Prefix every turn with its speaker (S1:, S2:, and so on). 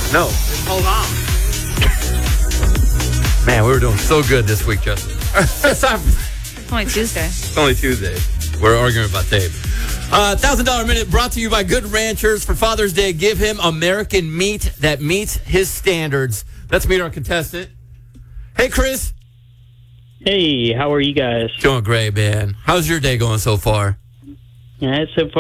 S1: No. Hold on. Man, we were doing so good this week, Justin.
S2: It's only Tuesday.
S1: It's only Tuesday. We're arguing about tape. $1,000 Minute brought to you by Good Ranchers. For Father's Day, give him American meat that meets his standards. Let's meet our contestant. Hey, Chris.
S3: Hey, how are you guys?
S1: Doing great, man. How's your day going so far?
S3: Yeah, so far